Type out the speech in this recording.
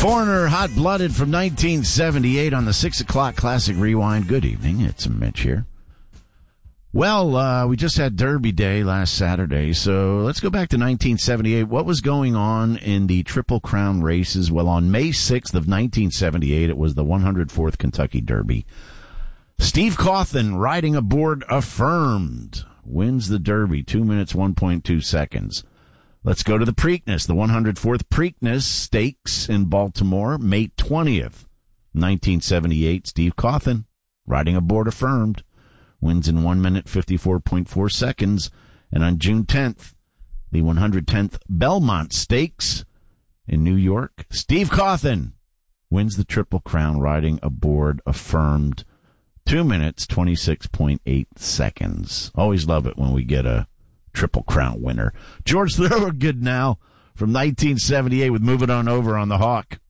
Foreigner, Hot Blooded from 1978 on the 6 o'clock Classic Rewind. Good evening. It's Mitch here. Well, we just had Derby Day last Saturday, so let's go back to 1978. What was going on in the Triple Crown races? Well, on May 6th of 1978, it was the 104th Kentucky Derby. Steve Cawthon, riding aboard Affirmed, wins the Derby, 2 minutes, 1.2 seconds. Let's go to the Preakness, the 104th Preakness Stakes in Baltimore, May 20th, 1978. Steve Cawthon, riding aboard Affirmed, wins in 1 minute, 54.4 seconds. And on June 10th, the 110th Belmont Stakes in New York, Steve Cawthon wins the Triple Crown, riding aboard Affirmed, 2 minutes, 26.8 seconds. Always love it when we get a Triple Crown winner. George Thorogood now from 1978 with Moving On Over on the Hawk.